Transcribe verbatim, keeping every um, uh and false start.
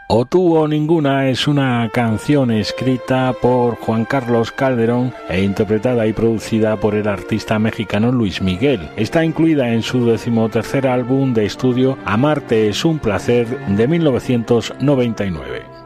O Tú o Ninguna es una canción escrita por Juan Carlos Calderón e interpretada y producida por el artista mexicano Luis Miguel. Está incluida en su decimotercer álbum de estudio Amarte es un placer de mil novecientos noventa y nueve.